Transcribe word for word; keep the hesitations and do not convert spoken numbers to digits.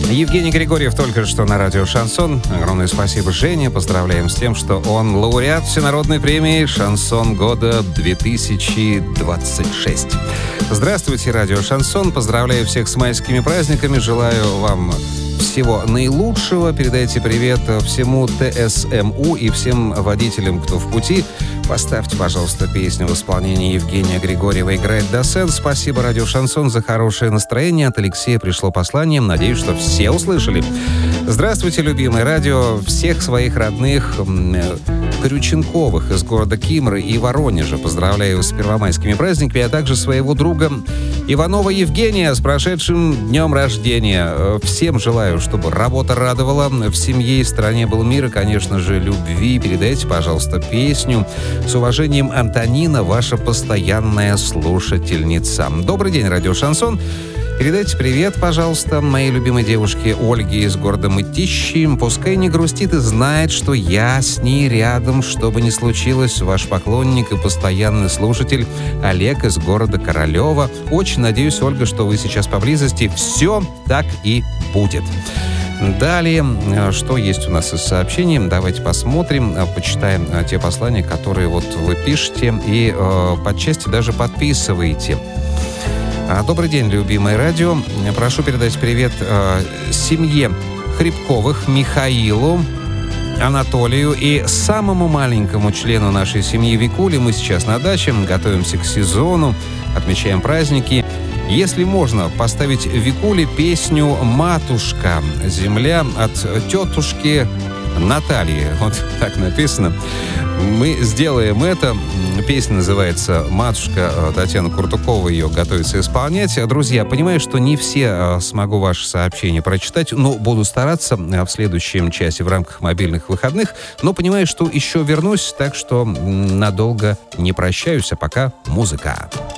Евгений Григорьев только что на радио «Шансон». Огромное спасибо Жене. Поздравляем с тем, что он лауреат Всенародной премии «Шансон года две тысячи двадцать шесть». Здравствуйте, радио «Шансон». Поздравляю всех с майскими праздниками. Желаю вам всего наилучшего. Передайте привет всему ТСМУ и всем водителям, кто в пути. Поставьте, пожалуйста, песню в исполнении Евгения Григорьева «Играет Досен». Спасибо, радио «Шансон», за хорошее настроение. От Алексея пришло послание. Надеюсь, что все услышали. Здравствуйте, любимое радио. Всех своих родных Крюченковых из города Кимры и Воронежа поздравляю с первомайскими праздниками, а также своего друга Иванова Евгения с прошедшим днем рождения. Всем желаю, чтобы работа радовала, в семье и стране был мир и, конечно же, любви. Передайте, пожалуйста, песню. С уважением, Антонина, ваша постоянная слушательница. Добрый день, радио «Шансон». Передайте привет, пожалуйста, моей любимой девушке Ольге из города Мытищи. Пускай не грустит и знает, что я с ней рядом, что бы ни случилось. Ваш поклонник и постоянный слушатель Олег из города Королева. Очень надеюсь, Ольга, что вы сейчас поблизости. Все так и будет. Далее, что есть у нас из сообщений? Давайте посмотрим, почитаем те послания, которые вот вы пишете и э, по части даже подписываете. Добрый день, любимое радио. Прошу передать привет э, семье Хребковых, Михаилу, Анатолию и самому маленькому члену нашей семьи Викуле. Мы сейчас на даче, готовимся к сезону, отмечаем праздники. Если можно, поставить Викуле песню «Матушка. Земля» от тетушки Натальи. Вот так написано. Мы сделаем это. Песня называется «Матушка». Татьяна Куртукова ее готовится исполнять. Друзья, понимаю, что не все смогу ваши сообщения прочитать, но буду стараться в следующем часе в рамках мобильных выходных. Но понимаю, что еще вернусь, так что надолго не прощаюсь, а пока музыка.